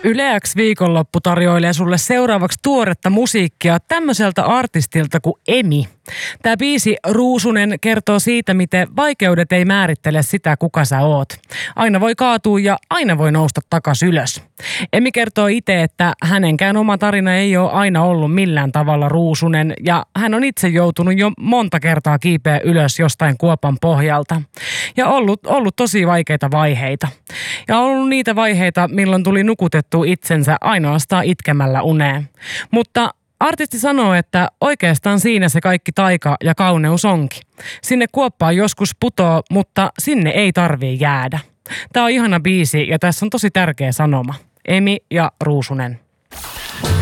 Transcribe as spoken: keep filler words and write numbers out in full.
Yle X viikonloppu tarjoilee sulle seuraavaksi tuoretta musiikkia tämmöiseltä artistilta kuin Emi. Tämä biisi Ruusunen kertoo siitä, miten vaikeudet ei määrittele sitä, kuka sä oot. Aina voi kaatua ja aina voi nousta takas ylös. Emi kertoo itse, että hänenkään oma tarina ei ole aina ollut millään tavalla ruusunen ja hän on itse joutunut jo monta kertaa kiipeä ylös jostain kuopan pohjalta. Ja ollut, ollut tosi vaikeita vaiheita. Ja on ollut niitä vaiheita, milloin tuli nukutettua itsensä ainoastaan itkemällä uneen. Mutta artisti sanoo, että oikeastaan siinä se kaikki taika ja kauneus onkin. Sinne kuoppaan joskus putoo, mutta sinne ei tarvii jäädä. Tämä on ihana biisi ja tässä on tosi tärkeä sanoma. Emi ja Ruusunen.